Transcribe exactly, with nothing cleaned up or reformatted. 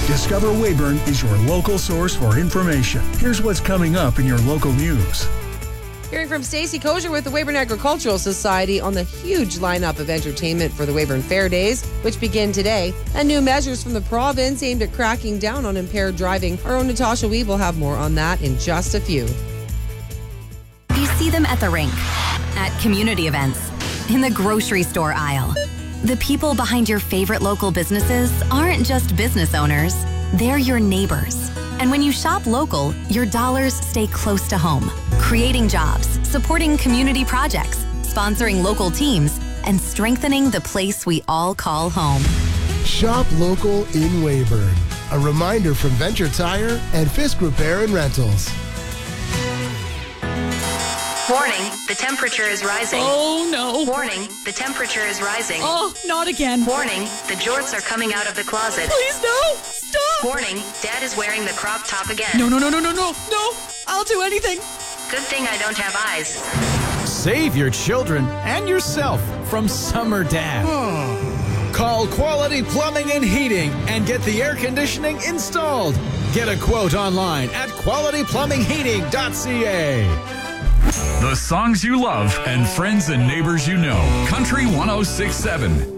Discover Weyburn is your local source for information. Here's what's coming up in your local news. Hearing from Stacey Kosher with the Weyburn Agricultural Society on the huge lineup of entertainment for the Weyburn Fair Days, which begin today, and new measures from the province aimed at cracking down on impaired driving. Our own Natasha Weave will have more on that in just a few. You see them at the rink, at community events, in the grocery store aisle. The people behind your favorite local businesses aren't just business owners, they're your neighbors. And when you shop local, your dollars stay close to home, creating jobs, supporting community projects, sponsoring local teams, and strengthening the place we all call home. Shop local in Weyburn. A reminder from Venture Tire and Fisk Repair and Rentals. Warning, the temperature is rising. Oh, no. Warning, the temperature is rising. Oh, not again. Warning, the jorts are coming out of the closet. Please, no. Stop. Warning, Dad is wearing the crop top again. No, no, no, no, no, no. No. I'll do anything. Good thing I don't have eyes. Save your children and yourself from summer dad. Call Quality Plumbing and Heating and get the air conditioning installed. Get a quote online at quality plumbing heating dot c a. The songs you love and friends and neighbors you know. Country one oh six point seven.